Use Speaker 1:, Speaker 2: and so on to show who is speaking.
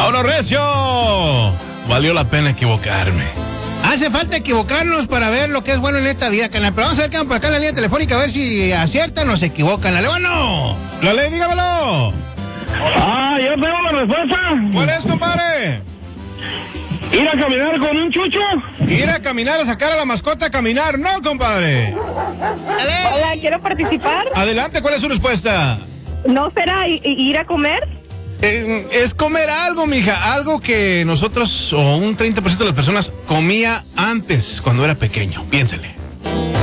Speaker 1: ¡Vámonos, recio! Valió la pena equivocarme.
Speaker 2: Hace falta equivocarnos para ver lo que es bueno en esta vida, canal. Pero vamos a ver qué van por acá en la línea telefónica, a ver si aciertan o se equivocan. ¡La ley, bueno!
Speaker 1: ¡La ley, dígamelo!
Speaker 3: Yo tengo la respuesta.
Speaker 1: ¿Cuál es, compadre?
Speaker 3: Ir a caminar con un chucho.
Speaker 1: Ir a caminar, a sacar a la mascota a caminar. ¡No, compadre!
Speaker 4: Hola, quiero participar.
Speaker 1: Adelante, ¿cuál es su respuesta?
Speaker 4: ¿No será ir a comer?
Speaker 1: Es comer algo, mija. Algo que nosotros, o un 30% de las personas, comía antes, cuando era pequeño. Piénsele.